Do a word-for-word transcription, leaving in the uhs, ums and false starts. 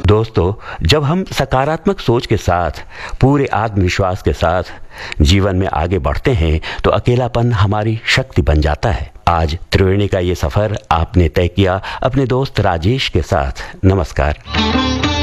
दोस्तों, जब हम सकारात्मक सोच के साथ, पूरे आत्मविश्वास के साथ जीवन में आगे बढ़ते हैं तो अकेलापन हमारी शक्ति बन जाता है। आज त्रिवेणी का ये सफर आपने तय किया अपने दोस्त राजेश के साथ। नमस्कार।